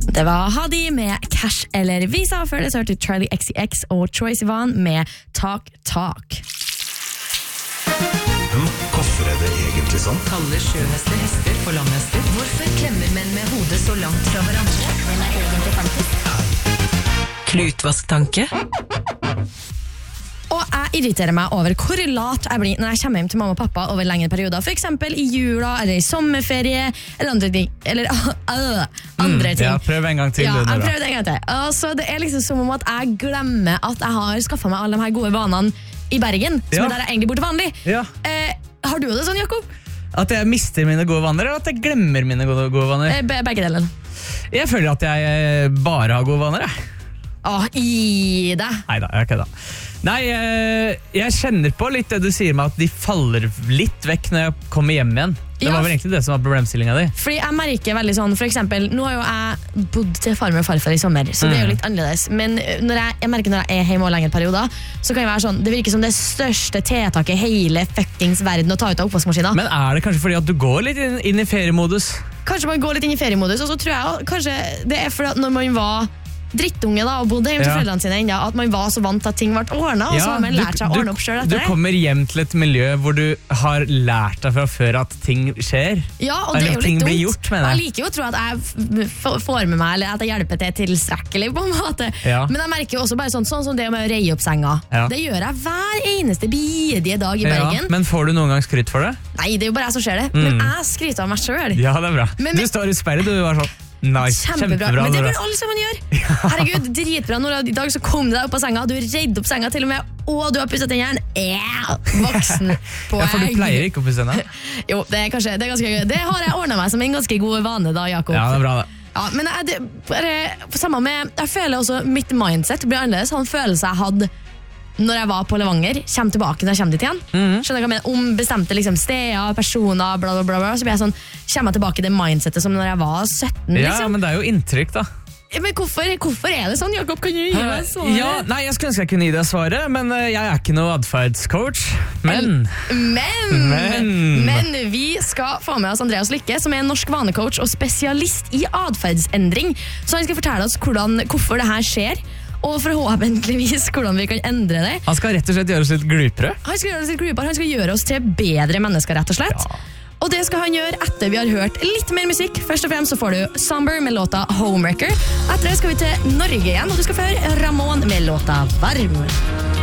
Det var Hadi med Cash eller Visa. Før det så hørte Charlie XCX og Troye Sivan med Talk Talk. Hvorfor er det egentlig sånn? Kaller sjøhester hester for langhester. Hvorfor klemmer menn med hodet så langt fra hverandre? Hvem er egentlig fantastisk? Klutvasktanke. Og jeg irriterer meg over hvor lat jeg blir når jeg kommer hjem til mamma og pappa over lengre perioder. For eksempel i jula, eller i sommerferie, eller andre ting. Eller andre ting. Ja, prøv en gang til. Ja, jeg prøvde en gang til. Altså, det er liksom som om at jeg glemmer at jeg har skaffet meg alle de her gode vanene i Bergen, som er der jeg egentlig bor til vanlig. Ja. Har du det sånn, Jakob? At jeg mister mine gode vaner, eller at jeg glemmer mine gode vaner? Begge deler. Jeg føler at jeg bare har gode vaner, jeg. I deg. Neida, jeg er ikke da. Nei, jeg kjenner på litt det du sier med at de faller litt vekk når jeg kommer hjem igjen. Det var vel egentlig det som var problemstillingen din. Fordi jeg merker veldig sånn, for eksempel, nå har jo jeg bodd til farmor og farfar i sommer, så det er jo litt annerledes. Men når jeg merker når jeg er hjemme og lengre perioder, så kan jeg være sånn, det virker som det største tiltaket i hele fuckings verden å ta ut av oppvaskmaskinen. Men er det kanskje fordi at du går litt inn i feriemodus? Kanskje man går litt inn i feriemodus, og så tror jeg kanskje det er fordi at når man var drittunge da, og bodde hjemme til foreldrene sine enda, at man var så vant til at ting ble ordnet, og så har man lært seg å ordne opp selv etter det. Du kommer hjem til et miljø hvor du har lært deg fra før at ting skjer. Ja, og det er jo litt ting dumt. Blir gjort, mener jeg. Jeg liker jo å tro at jeg får med meg, eller at jeg hjelper til tilstrekkelig på en måte. Ja. Men jeg merker jo også bare sånn som det med å reie opp senga. Ja. Det gjør jeg hver eneste bidige dag i Bergen. Ja, men får du noen gang skryt for det? Nei, det er jo bare jeg som ser det. Men jeg skryter av meg selv. Ja, det er bra. Men- du står i speilet, du var sånn. Nice, kjempebra. Men det Nora. burde alle sammen gjøre. Herregud, dritbra. Nora, i dag så kom du deg opp på senga, du redde opp senga til og med, og du har pusset tennene. Voksen poeng. Ja, for du pleier ikke å pusse henne. Jo, det er ganske gøy. Det har jeg ordnet meg som en ganske god vane da, Jakob. Ja, det er bra det. Ja, men jeg føler også mitt mindset blir annerledes. Han følelse jeg hadde når jeg var på Levanger, kommer tilbake når jeg kommer dit igjen. Skjønner hva jeg mener? Om bestemte liksom, steder, personer, bla bla bla, så blir jeg sånn, kommer jeg tilbake i det mindsetet som når jeg var 17. Ja, liksom. men det er jo inntrykk da. Men hvorfor er det sånn, Jakob? Kan du gi meg svaret? Ja, nei, jeg skulle ønske jeg kunne gi deg svaret, men jeg er ikke noe adferdscoach. Men vi skal få med oss Andreas Lykke, som er en norsk vanecoach og spesialist i adferdsendring. Så han skal fortelle oss hvorfor det her skjer, og forhåpentligvis hvordan vi kan endre det. Han skal rett og slett gjøre oss litt glupere. Han skal gjøre oss til bedre mennesker, rett og slett. Ja. Og det skal han gjøre etter vi har hørt litt mer musikk. Først og fremst så får du Somber med låta Homewrecker. Etter det skal vi til Norge igjen, og du skal få høre Ramón med låta Varm.